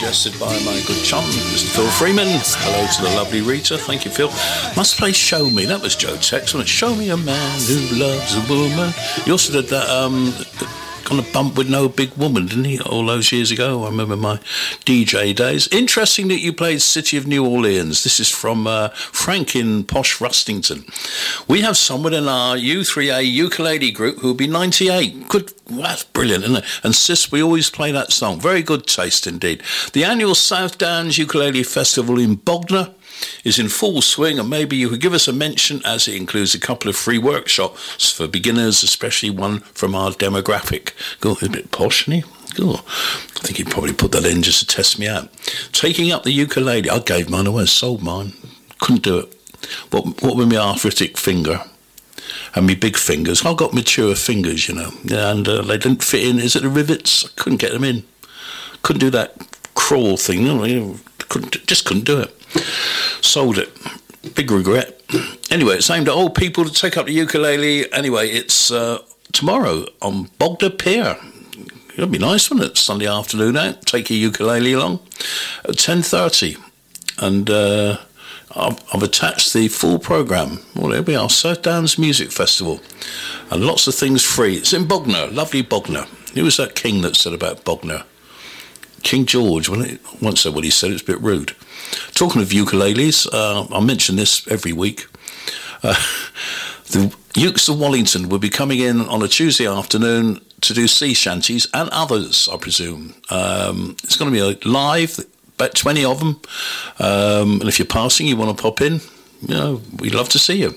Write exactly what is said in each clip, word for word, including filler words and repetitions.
Suggested by my good chum, Mister Phil Freeman. Hello to the lovely Rita. Thank you, Phil. Must play Show Me. That was Joe Tex, wasn't it? Show me a man who loves a woman. He also did that um, on a bump with No Big Woman, didn't he? All those years ago. I remember my D J days. Interesting that you played City of New Orleans. This is from uh, Frank in posh Rustington. We have someone in our U three A ukulele group who'll be ninety-eight. Good. Well, that's brilliant, isn't it? And sis, we always play that song. Very good taste indeed. The annual South Downs Ukulele Festival in Bognor is in full swing, and maybe you could give us a mention, as it includes a couple of free workshops for beginners, especially one from our demographic. Go, a bit posh, isn't he? Go. I think he'd probably put that in just to test me out. Taking up the ukulele. I gave mine away, sold mine. Couldn't do it. What, what with my arthritic finger? And my big fingers. I've got mature fingers, you know, and uh, they didn't fit in. Is it the rivets? I couldn't get them in. Couldn't do that crawl thing. You know, couldn't, just couldn't do it. Sold it. Big regret. Anyway, it's aimed at old people to take up the ukulele. Anyway, it's uh, tomorrow on Bognor Pier. It'd be nice, wouldn't it? Sunday afternoon out. Take your ukulele along at ten thirty. And... Uh, I've, I've attached the full programme. Well, there we are, South Downs Music Festival. And lots of things free. It's in Bognor, lovely Bognor. Who was that king that said about Bognor? King George, wasn't it? Once said what he said, it's a bit rude. Talking of ukuleles, uh, I mention this every week. Uh, the Ukes of Wallington will be coming in on a Tuesday afternoon to do sea shanties and others, I presume. Um, it's going to be a live... about twenty of them, um, and if you're passing, you want to pop in, you know, we'd love to see you.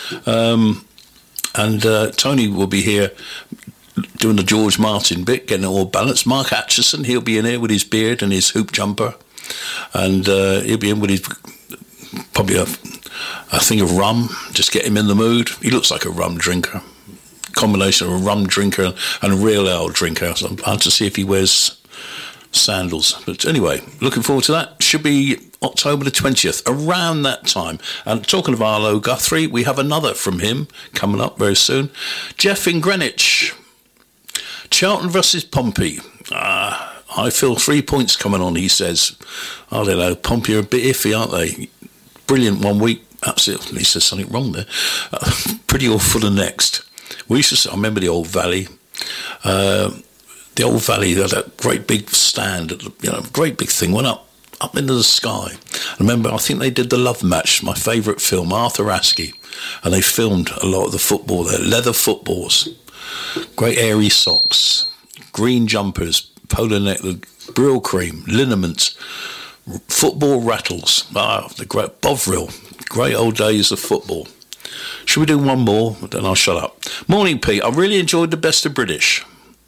Um, and uh, Tony will be here doing the George Martin bit, getting it all balanced. Mark Atchison, he'll be in here with his beard and his hoop jumper, and uh, he'll be in with his probably a, a thing of rum, just get him in the mood. He looks like a rum drinker, combination of a rum drinker and a real ale drinker. So I'll have to see if he wears sandals. But anyway, looking forward to that. Should be October the twentieth, around that time. And talking of Arlo Guthrie, we have another from him coming up very soon. Jeff in Greenwich. Charlton versus Pompey. Uh, I feel three points coming on, he says. I don't know, Pompey are a bit iffy, aren't they? Brilliant one week. Absolutely, he says something wrong there. Uh, pretty awful the next. We used to, I remember the old Valley. Uh, The old Valley, they had that great big stand, you know, great big thing, went up, up into the sky. I remember, I think they did The Love Match, my favourite film, Arthur Askey, and they filmed a lot of the football there, leather footballs, great airy socks, green jumpers, polo neck, brill cream, liniment, football rattles, ah, the great Bovril, great old days of football. Should we do one more? Then I'll shut up. Morning, Pete. I really enjoyed the Best of British.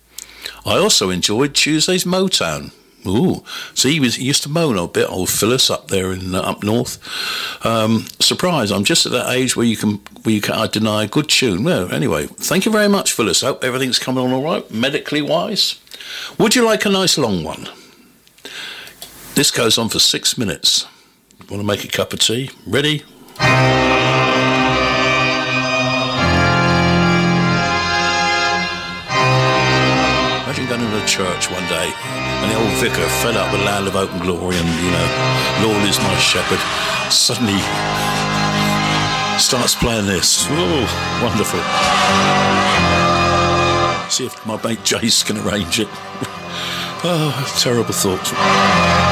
I also enjoyed Tuesday's Motown. Ooh, so he was he used to moan a bit, old Phyllis up there in uh, up north. Um, surprise! I'm just at that age where you can where you can't deny a good tune. Well, anyway, thank you very much, Phyllis. Hope everything's coming on all right, medically wise. Would you like a nice long one? This goes on for six minutes. Want to make a cup of tea? Ready? Imagine going to a church one day and the old vicar, fed up with Land of Hope and Glory and, you know, Lord is my shepherd, suddenly starts playing this. Oh, wonderful. See if my mate Jace can arrange it. Oh, terrible thought.